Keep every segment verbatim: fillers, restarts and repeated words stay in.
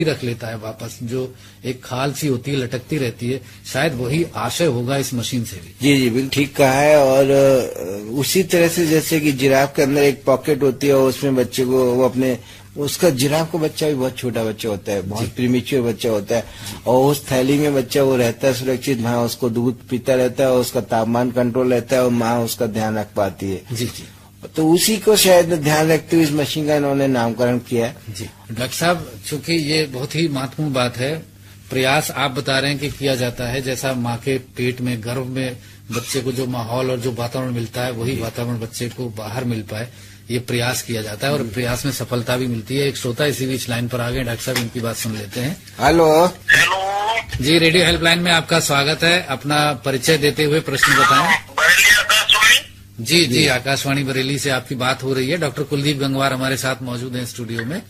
रख लेता है वापस, जो एक खाल सी होती है लटकती रहती है, शायद वही आशय होगा इस मशीन से भी। जी जी बिल्कुल ठीक कहा है। और उसी तरह से जैसे कि जिराफ के अंदर एक पॉकेट होती है और उसमें बच्चे को वो अपने उसका जिराफ का बच्चा भी बहुत छोटा बच्चा होता है, बहुत प्रीमेच्योर बच्चा होता है, और उस थैली में बच्चा वो रहता है सुरक्षित, वहाँ उसको दूध पीता रहता है और उसका तापमान कंट्रोल रहता है और माँ उसका ध्यान रख पाती है। जी जी। तो उसी को शायद ध्यान रखते हुए इस मशीन का इन्होंने नामकरण किया है। जी डॉक्टर साहब, चूंकि ये बहुत ही महत्वपूर्ण बात है, प्रयास आप बता रहे हैं कि किया जाता है, जैसा माँ के पेट में गर्भ में बच्चे को जो माहौल और जो वातावरण मिलता है वही वातावरण बच्चे को बाहर मिल पाए, ये प्रयास किया जाता है और प्रयास में सफलता भी मिलती है। एक श्रोता इसी बीच लाइन पर आ गए, डॉक्टर साहब इनकी बात सुन लेते हैं। हेलो हेलो जी, रेडियो हेल्पलाइन में आपका स्वागत है। अपना परिचय देते हुए प्रश्न बताएं। जी जी, आकाशवाणी बरेली से आपकी बात हो रही है। डॉक्टर कुलदीप गंगवार हमारे साथ मौजूद हैं स्टूडियो में।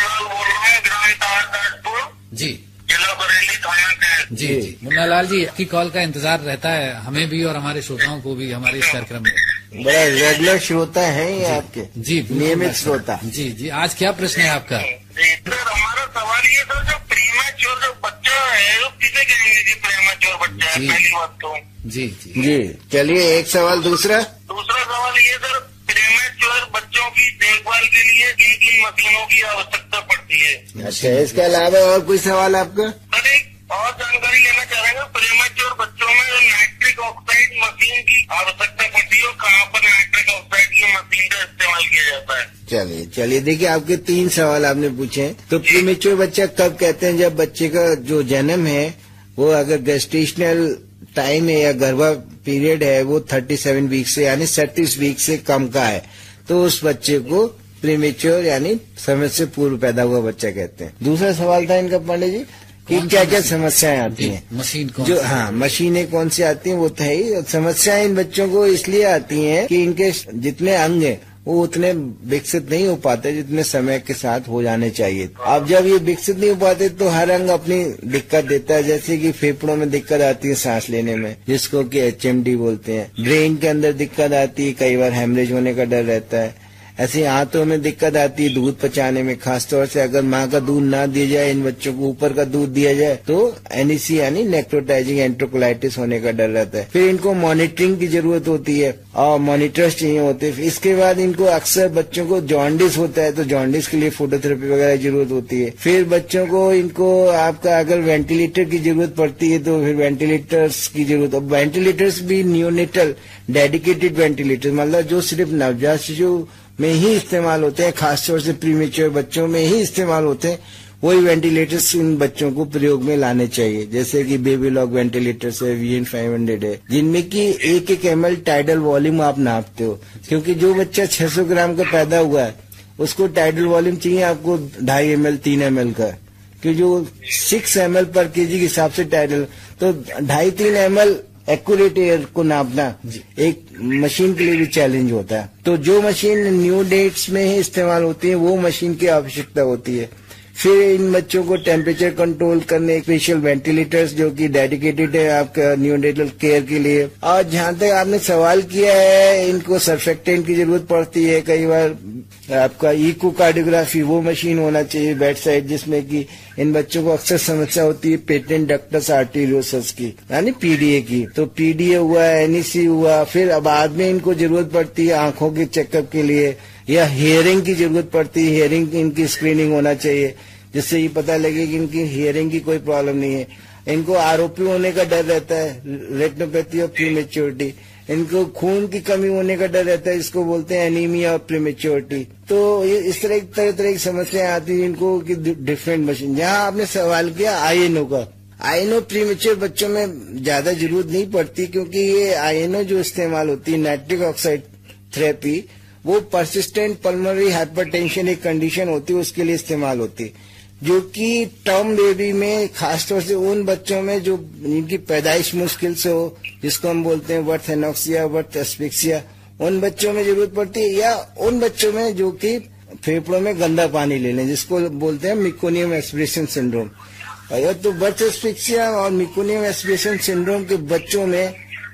जी जिला बरेली थाना जी जी मुन्नालाल जी, आपकी कॉल का इंतजार रहता है हमें भी और हमारे श्रोताओं को भी हमारे इस कार्यक्रम में। बड़ा रेगुलर श्रोता है ये आपके, जी नियमित श्रोता। जी जी, आज क्या प्रश्न है आपका? सर हमारा सवाल ये था, जो प्रीमेच्योर जो बच्चा है वो किसे कहेंगे जी प्रीमेच्योर बच्चा है? पहली बात तो जी जी जी चलिए एक सवाल। दूसरा दूसरा सवाल ये सर, प्रीमेच्योर बच्चों की देखभाल के लिए किन किन मशीनों की आवश्यकता पड़ती है? अच्छा, इसके अलावा और कोई सवाल आपका? सर एक और जानकारी लेना चाह रहे हैं, प्रीमेच्योर बच्चों में नाइट्रिक ऑक्साइड मशीन की आवश्यकता पड़ती है और कहाँ पर नाइट्रिक ऑक्साइड की मशीन का इस्तेमाल किया जाता है? चलिए चलिए देखिए, आपके तीन सवाल आपने पूछे हैं। तो प्रीमेच्योर बच्चा कब कहते हैं? जब बच्चे का जो जन्म है वो अगर गेस्टेशनल टाइम है या गर्भा पीरियड है वो सैंतीस वीक से यानी सैंतीस वीक से कम का है, तो उस बच्चे को प्रीमेच्योर यानी समय से पूर्व पैदा हुआ बच्चा कहते हैं। दूसरा सवाल था इनका पांडे जी कि क्या क्या समस्याएं आती हैं, मशीन कौन जो हाँ मशीनें कौन सी आती हैं, वो तो है ही। समस्याएं इन बच्चों को इसलिए आती हैं कि इनके जितने अंग हैं वो उतने विकसित नहीं हो पाते जितने समय के साथ हो जाने चाहिए। अब जब ये विकसित नहीं हो पाते तो हर अंग अपनी दिक्कत देता है, जैसे कि फेफड़ों में दिक्कत आती है सांस लेने में, जिसको कि एच एम डी बोलते हैं। ब्रेन के अंदर दिक्कत आती है, कई बार हेमरेज होने का डर रहता है। ऐसे हाथों में दिक्कत आती है दूध पचाने में, खासतौर से अगर माँ का दूध ना दिया जाए, इन बच्चों को ऊपर का दूध दिया जाए तो एन ई सी यानी नेक्रोटाइजिंग एंट्रोकोलाइटिस होने का डर रहता है। फिर इनको मॉनिटरिंग की जरूरत होती है और मॉनिटर्स चाहिए होते हैं। इसके बाद इनको अक्सर बच्चों को जॉन्डिस होता है तो जॉन्डिस के लिए फोटोथेरेपी वगैरह की जरूरत होती है। फिर बच्चों को इनको आपका अगर वेंटिलेटर की जरूरत पड़ती है तो फिर वेंटिलेटर्स की जरूरत। अब वेंटिलेटर्स भी न्यूनेटल डेडिकेटेड वेंटिलेटर, मतलब जो सिर्फ नवजात शिशु में ही इस्तेमाल होते हैं, खासतौर से प्रीमेच्योर बच्चों में ही इस्तेमाल होते हैं, वही वेंटिलेटर्स इन बच्चों को प्रयोग में लाने चाहिए। जैसे कि बेबी लॉक वेंटिलेटर्स है, वी एन फाइव हंड्रेड है, जिनमें कि एक एक एम एल टाइडल वॉल्यूम आप नापते हो, क्योंकि जो बच्चा छह सौ ग्राम का पैदा हुआ है उसको टाइडल वॉल्यूम चाहिए आपको ढाई एम एल तीन एम एल का, कि जो सिक्स एम एल पर के जी के हिसाब से टाइडल, तो ढाई तीन एम एल एक्यूरेट एयर को नापना एक मशीन के लिए भी चैलेंज होता है। तो जो मशीन न्यू डेट्स में ही इस्तेमाल होती है वो मशीन की आवश्यकता होती है। फिर इन बच्चों को टेम्परेचर कंट्रोल करने स्पेशल वेंटिलेटर्स जो कि डेडिकेटेड है आपका न्यूनेटल केयर के लिए। और जहां तक आपने सवाल किया है, इनको सर्फेक्टेंट की जरूरत पड़ती है, कई बार आपका इकोकार्डियोग्राफी वो मशीन होना चाहिए बेड साइड, जिसमें कि इन बच्चों को अक्सर समस्या होती है पेटेंट डक्टस आर्टेरियोसस की यानी पी डी ए की। तो पी डी ए हुआ, एन ई सी हुआ, फिर बाद में इनको जरूरत पड़ती है आंखों के चेकअप के लिए या हियरिंग की जरूरत पड़ती है, हियरिंग इनकी स्क्रीनिंग होना चाहिए जिससे ये पता लगे कि इनकी हियरिंग की कोई प्रॉब्लम नहीं है। इनको आर ओ पी होने का डर रहता है, रेटिनोपैथी ऑफ प्रीमेच्योरिटी। इनको खून की कमी होने का डर रहता है, इसको बोलते हैं एनीमिया ऑफ प्रीमेच्योरिटी। तो ये इस तरह तरह तरह की समस्याएं आती हैं इनको कि डिफरेंट मशीन। जहां आपने सवाल किया आई एन ओ का, आई एन ओ प्रीमेच्योर बच्चों में ज्यादा जरूरत नहीं पड़ती, क्योंकि ये आई एन ओ जो इस्तेमाल होती है नाइट्रिक ऑक्साइड थेरेपी, वो परसिस्टेंट पल्मोनरी हाइपरटेंशन एक कंडीशन होती है उसके लिए इस्तेमाल होती है, जो कि टर्म बेबी में खासतौर से उन बच्चों में जो जिनकी पैदाइश मुश्किल से हो, जिसको हम बोलते हैं बर्थ एनॉक्सिया, बर्थ एस्फिक्सिया, उन बच्चों में जरूरत पड़ती है। या उन बच्चों में जो कि फेफड़ों में गंदा पानी ले लें, जिसको बोलते हैं मिकोनियम एस्पिरेशन सिंड्रोम। अगर तो बर्थ एस्फिक्सिया और मिकोनियम एस्पिरेशन सिंड्रोम के बच्चों में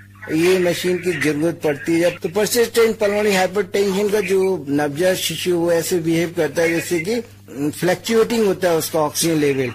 ये मशीन की जरूरत पड़ती है। जब तो परसिस्टेंट पल्मोनरी हाइपरटेंशन का जो नवजात शिशु वो ऐसे बिहेव करता है जैसे कि फ्लक्चुएटिंग होता है उसका ऑक्सीजन लेवल।